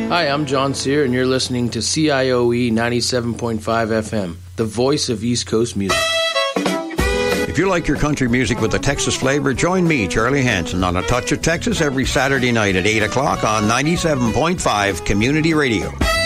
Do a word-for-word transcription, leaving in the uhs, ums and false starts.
Hi, I'm John Sear, and you're listening to C I O E ninety-seven point five F M, the voice of East Coast music. If you like your country music with a Texas flavor, join me, Charlie Hanson, on A Touch of Texas every Saturday night at eight o'clock on ninety-seven point five Community Radio.